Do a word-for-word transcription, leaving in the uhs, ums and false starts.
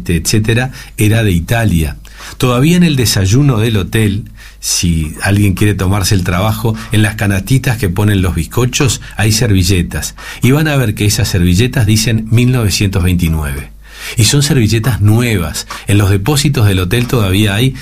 aceite, etcétera, era de Italia. Todavía en el desayuno del hotel, si alguien quiere tomarse el trabajo, en las canastitas que ponen los bizcochos hay servilletas, y van a ver que esas servilletas dicen mil novecientos veintinueve. Y son servilletas nuevas. En los depósitos del hotel todavía hay